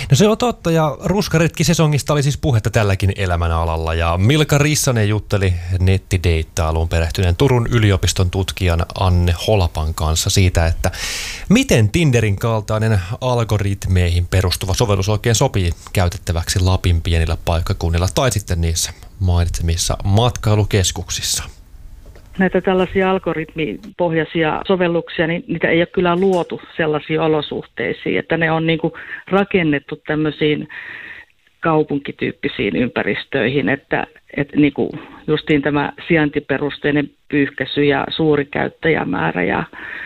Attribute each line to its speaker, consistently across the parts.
Speaker 1: No se on totta, ja ruskaretki-sesongista oli siis puhetta tälläkin elämänalalla, ja Milka Rissanen jutteli nettideittailuun perehtyneen Turun yliopiston tutkijan Anne Holapan kanssa siitä, että miten Tinderin kaltainen algoritmeihin perustuva sovellus oikein sopii käytettäväksi Lapin pienillä paikkakunnilla tai sitten niissä mainitsemissa matkailukeskuksissa.
Speaker 2: Näitä tällaisia algoritmipohjaisia sovelluksia, niin niitä ei ole kyllä luotu sellaisiin olosuhteisiin, että ne on niin kuin rakennettu tämmöisiin kaupunkityyppisiin ympäristöihin, että niin kuin justiin tämä sijaintiperusteinen pyyhkäisy ja suuri käyttäjämäärä ja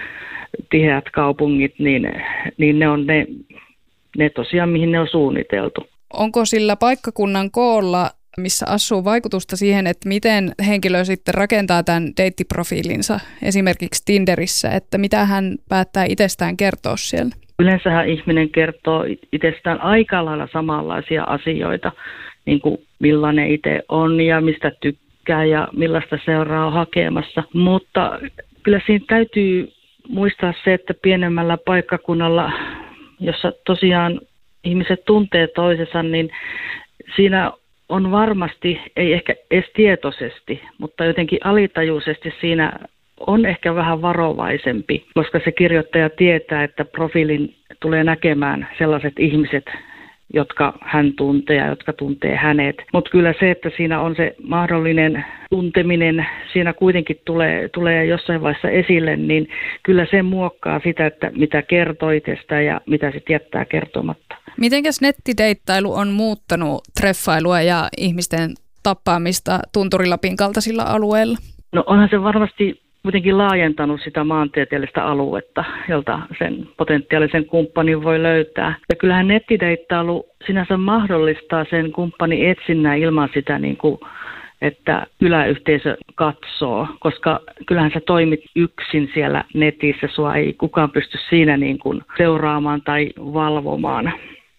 Speaker 2: tiheät kaupungit, niin ne on ne tosiaan, mihin ne on suunniteltu.
Speaker 3: Onko sillä paikkakunnan koolla, missä asuu, vaikutusta siihen, että miten henkilö sitten rakentaa tämän deittiprofiilinsa esimerkiksi Tinderissä, että mitä hän päättää itsestään kertoa siellä?
Speaker 2: Yleensähän ihminen kertoo itsestään aika lailla samanlaisia asioita, niin kuin millainen itse on ja mistä tykkää ja millaista seuraa on hakemassa. Mutta kyllä siinä täytyy muistaa se, että pienemmällä paikkakunnalla, jossa tosiaan ihmiset tuntee toisensa, niin siinä on varmasti, ei ehkä edes tietoisesti, mutta jotenkin alitajuisesti siinä on ehkä vähän varovaisempi, koska se kirjoittaja tietää, että profiilin tulee näkemään sellaiset ihmiset, jotka hän tuntee ja jotka tuntee hänet. Mutta kyllä se, että siinä on se mahdollinen tunteminen, siinä kuitenkin tulee jossain vaiheessa esille, niin kyllä se muokkaa sitä, että mitä kertoo itsestään ja mitä sitten jättää kertomatta.
Speaker 3: Mitenkäs nettideittailu on muuttanut treffailua ja ihmisten tapaamista Tunturi-Lapin kaltaisilla alueilla?
Speaker 2: No onhan se varmasti kuitenkin laajentanut sitä maantieteellistä aluetta, jolta sen potentiaalisen kumppanin voi löytää. Ja kyllähän nettideittailu sinänsä mahdollistaa sen kumppanin etsinnän ilman sitä, niin kuin, että kyläyhteisö katsoo, koska kyllähän sä toimit yksin siellä netissä, sua ei kukaan pysty siinä niin kuin seuraamaan tai valvomaan.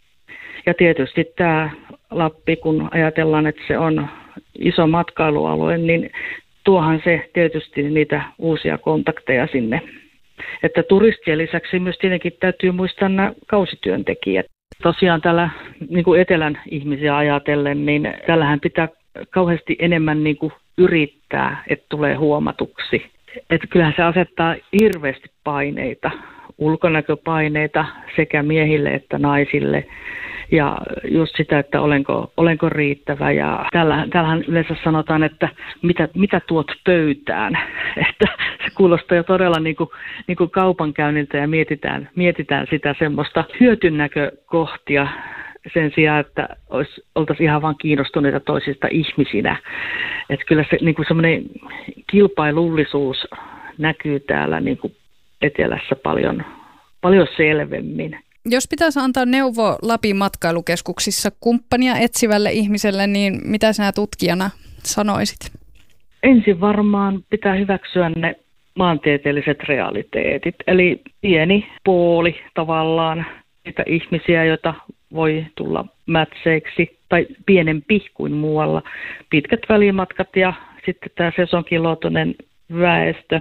Speaker 2: Ja tietysti tämä Lappi, kun ajatellaan, että se on iso matkailualue, niin tuohan se tietysti niitä uusia kontakteja sinne. Että turistien lisäksi myös tietenkin täytyy muistaa nämä kausityöntekijät. Tosiaan täällä niin kuin etelän ihmisiä ajatellen, niin täällähän pitää kauheasti enemmän niin kuin yrittää, että tulee huomatuksi. Että kyllähän se asettaa hirveästi paineita, ulkonäköpaineita sekä miehille että naisille. Ja just sitä, että olenko riittävä. Ja täällähän yleensä sanotaan, että mitä tuot pöytään. Että se kuulostaa jo todella niin kuin kaupankäynniltä ja mietitään sitä semmoista hyötynäkökohtia sen sijaan, että oltaisiin ihan vaan kiinnostuneita toisista ihmisinä. Että kyllä se niin kuin semmoinen kilpailullisuus näkyy täällä niin kuin etelässä paljon selvemmin.
Speaker 3: Jos pitäisi antaa neuvo Lapin matkailukeskuksissa kumppania etsivälle ihmiselle, niin mitä sinä tutkijana sanoisit?
Speaker 2: Ensin varmaan pitää hyväksyä ne maantieteelliset realiteetit. Eli pieni pooli tavallaan niitä ihmisiä, joita voi tulla mätseiksi tai pienempi kuin muualla. Pitkät välimatkat ja sitten tämä sesonkiluotoinen väestö.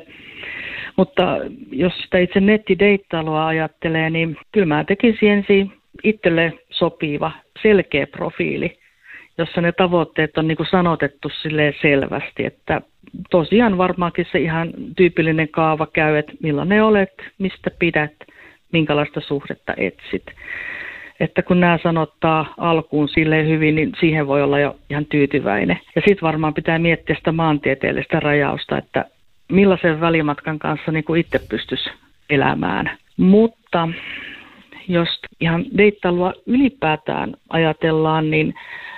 Speaker 2: Mutta jos sitä itse nettideittailua ajattelee, niin kyllä mä tekisin ensin itselle sopiva, selkeä profiili, jossa ne tavoitteet on niin kuin sanotettu silleen selvästi, että tosiaan varmaankin se ihan tyypillinen kaava käy, että millainen olet, mistä pidät, minkälaista suhdetta etsit. Että kun nämä sanottaa alkuun silleen hyvin, niin siihen voi olla jo ihan tyytyväinen. Ja sitten varmaan pitää miettiä sitä maantieteellistä rajausta, että millaisen välimatkan kanssa niin kuin itse pystyisi elämään. Mutta jos ihan deittailua ylipäätään ajatellaan, niin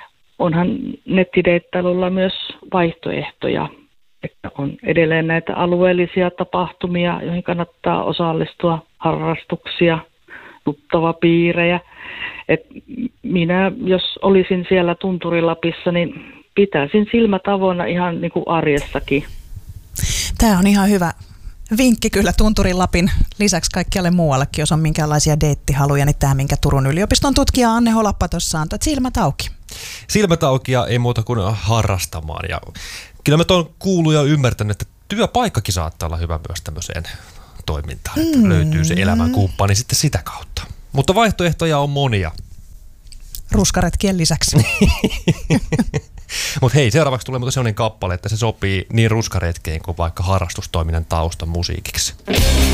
Speaker 2: onhan nettideittailulla myös vaihtoehtoja. Että on edelleen näitä alueellisia tapahtumia, joihin kannattaa osallistua, harrastuksia, tuttavapiirejä. Et minä, jos olisin siellä Tunturi-Lapissa, niin pitäisin silmät avoinna ihan niin kuin arjessakin.
Speaker 4: Tämä on ihan hyvä vinkki kyllä Tunturi-Lapin lisäksi kaikkialle muuallekin, jos on minkäänlaisia deittihaluja, niin tämä, minkä Turun yliopiston tutkija Anne Holappa tuossa antoi, että silmät auki.
Speaker 1: Silmät auki ja ei muuta kuin harrastamaan. Ja kyllä mä tuon kuullut ja ymmärtänyt, että työpaikkakin saattaa olla hyvä myös tämmöiseen toimintaan, että löytyy se elämänkumppani sitten sitä kautta. Mutta vaihtoehtoja on monia.
Speaker 4: ruskaretkien lisäksi.
Speaker 1: Mutta hei, seuraavaksi tulee sellainen kappale, että se sopii niin ruskaretkeen kuin vaikka harrastustoiminnan taustan musiikiksi.